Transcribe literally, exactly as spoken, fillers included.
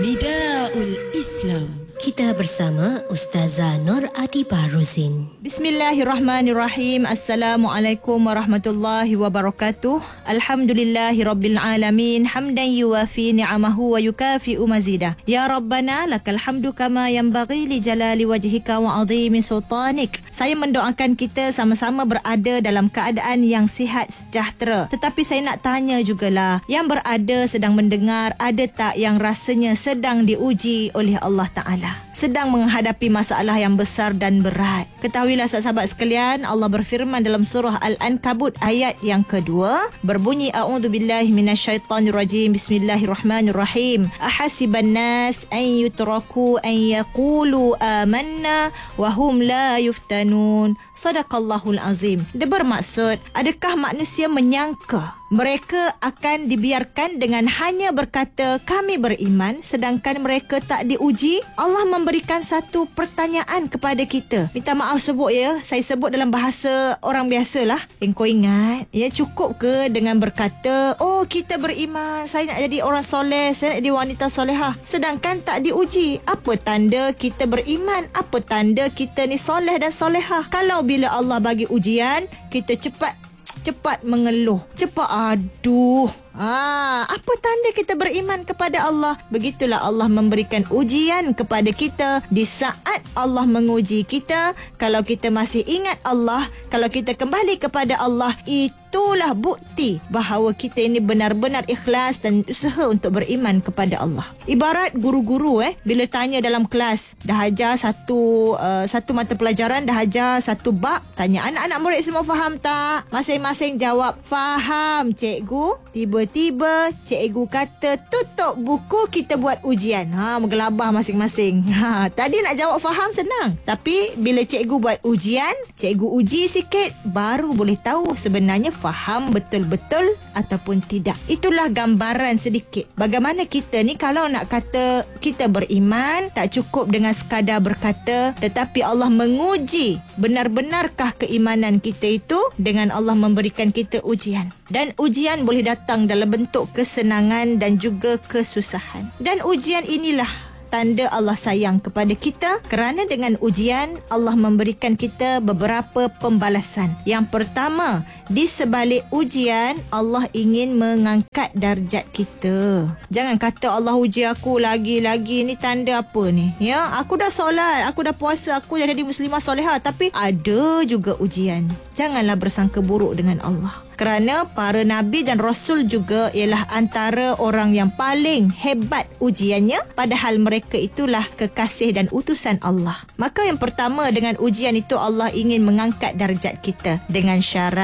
Nidaul Islam. Kita bersama Ustazah Nur Adibah Ruzin. Bismillahirrahmanirrahim. Assalamualaikum warahmatullahi wabarakatuh. Alhamdulillahirabbil alamin. Hamdan yuwafi ni'amahu wa yukafi'u mazidah. Ya Rabbana lakal hamdu kama yanbaghi li jalali wajhika wa 'azimi sultanik. Saya mendoakan kita sama-sama berada dalam keadaan yang sihat sejahtera. Tetapi saya nak tanya jugalah, yang berada sedang mendengar, ada tak yang rasanya sedang diuji oleh Allah Ta'ala, sedang menghadapi masalah yang besar dan berat? Ketahuilah sahabat sekalian, Allah berfirman dalam surah Al-Ankabut ayat yang kedua, berbunyi a'udzubillahi minasyaitonirrajim, bismillahirrahmanirrahim. Ahasiban nas an yutraku an yaqulu amanna wa hum la yuftanun. Sadaqallahul azim. Dia bermaksud, adakah manusia menyangka mereka akan dibiarkan dengan hanya berkata kami beriman sedangkan mereka tak diuji? Allah memberikan satu pertanyaan kepada kita. Minta maaf sebut ya, saya sebut dalam bahasa orang biasalah. Engkau ingat, ya cukup ke dengan berkata, oh kita beriman, saya nak jadi orang soleh, saya nak jadi wanita solehah, sedangkan tak diuji? Apa tanda kita beriman? Apa tanda kita ni soleh dan solehah? Kalau bila Allah bagi ujian, kita cepat cepat mengeluh, cepat aduh. Ah, apa tanda kita beriman kepada Allah? Begitulah Allah memberikan ujian kepada kita. Di saat Allah menguji kita, kalau kita masih ingat Allah, kalau kita kembali kepada Allah, itulah bukti bahawa kita ini benar-benar ikhlas dan usaha untuk beriman kepada Allah. Ibarat guru-guru eh bila tanya dalam kelas, dah ajar satu uh, satu mata pelajaran, dah ajar satu bab, tanya anak-anak murid semua faham tak? Masing-masing jawab faham cikgu. Tiba-tiba cikgu kata tutup buku, kita buat ujian. Ha, menggelabah masing-masing. Ha, tadi nak jawab faham senang, tapi bila cikgu buat ujian, cikgu uji sikit, baru boleh tahu sebenarnya faham betul-betul ataupun tidak. Itulah gambaran sedikit bagaimana kita ni kalau nak kata kita beriman, tak cukup dengan sekadar berkata, tetapi Allah menguji benar-benarkah keimanan kita itu dengan Allah memberikan kita ujian. Dan ujian boleh datang dalam bentuk kesenangan dan juga kesusahan. Dan ujian inilah tanda Allah sayang kepada kita, kerana dengan ujian Allah memberikan kita beberapa pembalasan. Yang pertama, di sebalik ujian Allah ingin mengangkat darjat kita. Jangan kata Allah uji aku lagi-lagi, ni tanda apa ni? Ya, aku dah solat, aku dah puasa, aku dah jadi muslimah solehah, tapi ada juga ujian. Janganlah bersangka buruk dengan Allah. Kerana para Nabi dan Rasul juga ialah antara orang yang paling hebat ujiannya, padahal mereka itulah kekasih dan utusan Allah. Maka yang pertama, dengan ujian itu Allah ingin mengangkat darjat kita dengan syarat